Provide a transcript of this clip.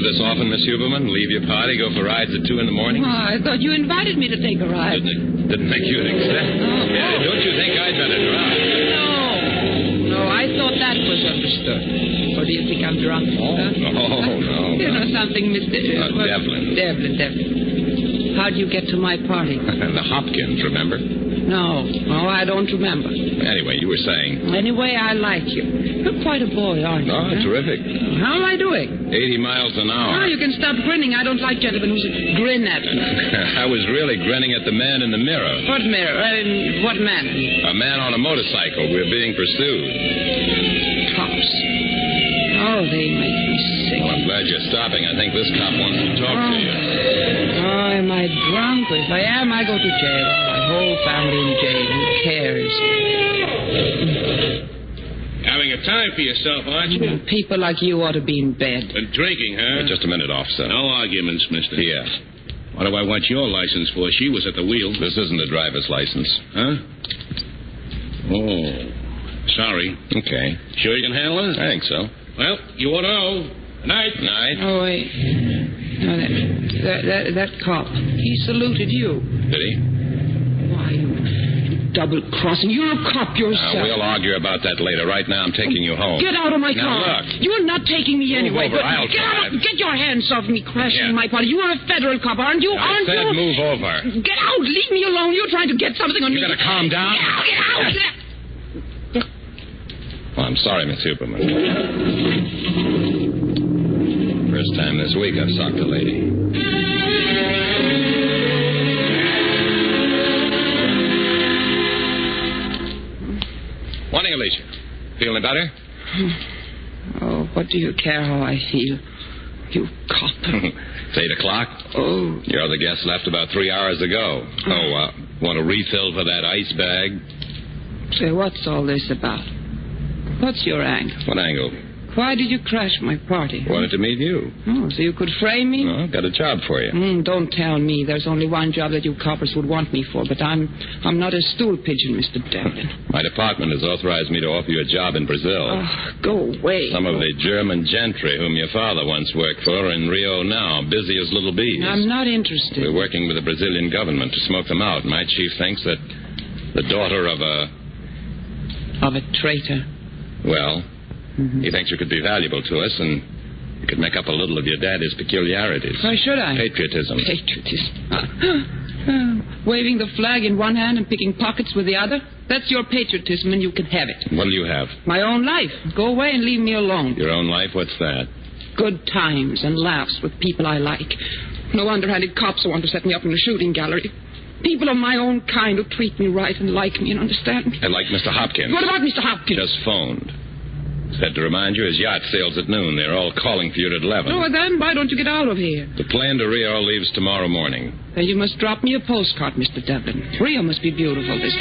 this often, Miss Huberman? Leave your party, go for rides at 2 in the morning? Oh, I thought you invited me to take a ride. Didn't think you'd accept. Yeah, don't you think I'd better drive? No, I thought that was understood. Or do you think I'm drunk? No. You know something, Mr. Devlin. Devlin. How'd you get to my party? The Hopkins, remember? No, I don't remember. Anyway, you were saying... Anyway, I like you. You're quite a boy, aren't you? Oh, terrific. How am I doing? 80 miles an hour. Oh, you can stop grinning. I don't like gentlemen who grin at me. I was really grinning at the man in the mirror. What mirror? What man? A man on a motorcycle. We're being pursued. Cops. Oh, they make me sick. Well, I'm glad you're stopping. I think this cop wants to talk to you. Oh, am I drunk? If I am, I go to jail. My whole family in jail. Who cares? Having a time for yourself, aren't you? People like you ought to be in bed. And drinking, huh? Just a minute, officer. No arguments, mister. Here. What do I want your license for? She was at the wheel. This isn't a driver's license. Huh? Oh. Sorry. Okay. Sure you can handle it? I think so. Well, you ought to know. Night. Night. Oh, wait. No, that cop, he saluted you. Did he? Why, you double-crossing. You're a cop yourself. We'll argue about that later. Right now, I'm taking you home. Get out of my car. Now, look. You're not taking me anyway. Move over. I'll get drive. out. Get your hands off me crashing my party. You are a federal cop, aren't you? I said move over. Get out. Leave me alone. You're trying to get something on me. You gotta calm down. Get out. Well, I'm sorry, Miss Huberman. First time this week I've socked a lady. Morning, Alicia. Feeling better? Oh, what do you care how I feel? You cop. It's 8 o'clock. Oh. Your other guest left about 3 hours ago. Want a refill for that ice bag? Say, what's all this about? What's your angle? What angle? Why did you crash my party? Wanted to meet you. Oh, so you could frame me? No, got a job for you. Don't tell me. There's only one job that you coppers would want me for, but I'm not a stool pigeon, Mr. Devlin. My department has authorized me to offer you a job in Brazil. Oh, go away. Some of the German gentry whom your father once worked for are in Rio now, busy as little bees. I'm not interested. We're working with the Brazilian government to smoke them out. My chief thinks that the daughter of a traitor. Well, he thinks you could be valuable to us, and you could make up a little of your daddy's peculiarities. Why should I? Patriotism. Waving the flag in one hand and picking pockets with the other? That's your patriotism, and you can have it. What do you have? My own life. Go away and leave me alone. Your own life? What's that? Good times and laughs with people I like. No underhanded cops who want to set me up in a shooting gallery. People of my own kind who treat me right and like me and understand me. And like Mr. Hopkins. What about Mr. Hopkins? Just phoned. Said to remind you his yacht sails at noon. They're all calling for you at 11. Oh, then why don't you get out of here? The plane to Rio leaves tomorrow morning. Then you must drop me a postcard, Mr. Devlin. Rio must be beautiful this